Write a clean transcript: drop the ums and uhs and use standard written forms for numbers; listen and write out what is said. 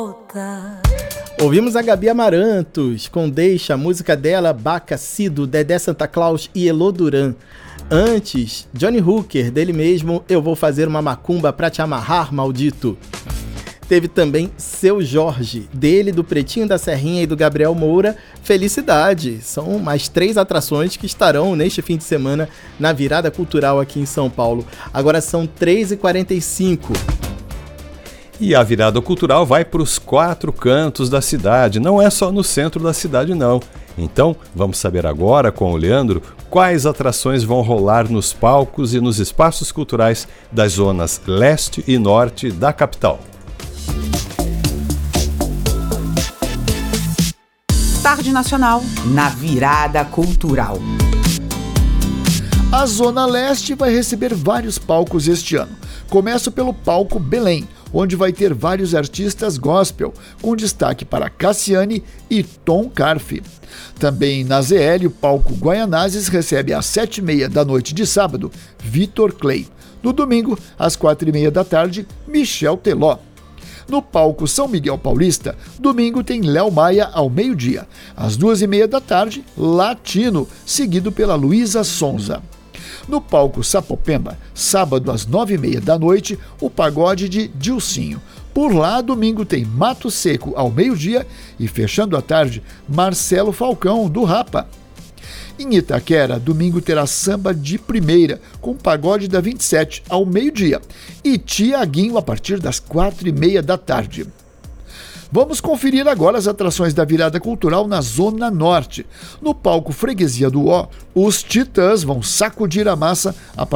Ouvimos a Gabi Amarantos com Deixa, a música dela, Bacacido, Dedé Santa Claus e Elô Duran. Antes, Johnny Hooker, dele mesmo, Eu Vou Fazer Uma Macumba Pra Te Amarrar, Maldito. Teve também Seu Jorge, dele, do Pretinho da Serrinha e do Gabriel Moura, Felicidade. São mais 3 atrações que estarão neste fim de semana na Virada Cultural aqui em São Paulo. Agora são 3h45. E a Virada Cultural vai para os 4 cantos da cidade, não é só no centro da cidade não. Então, vamos saber agora com o Leandro quais atrações vão rolar nos palcos e nos espaços culturais das zonas leste e norte da capital. Tarde Nacional, na Virada Cultural. A Zona Leste vai receber vários palcos este ano. Começo pelo Palco Belém, onde vai ter vários artistas gospel, com destaque para Cassiane e Tom Carfe. Também na ZL, o Palco Guaianazes recebe às 7h30 da noite de sábado, Vitor Clay. No domingo, às 4h30 da tarde, Michel Teló. No Palco São Miguel Paulista, domingo tem Léo Maia ao meio-dia. Às 2h30 da tarde, Latino, seguido pela Luísa Sonza. No Palco Sapopemba, sábado às 9h30 da noite, o pagode de Dilcinho. Por lá, domingo tem Mato Seco ao meio-dia e, fechando a tarde, Marcelo Falcão, do Rapa. Em Itaquera, domingo terá samba de primeira, com pagode da 27 ao meio-dia e Tiaguinho a partir das 4h30 da tarde. Vamos conferir agora as atrações da Virada Cultural na Zona Norte. No palco Freguesia do Ó, os Titãs vão sacudir a massa a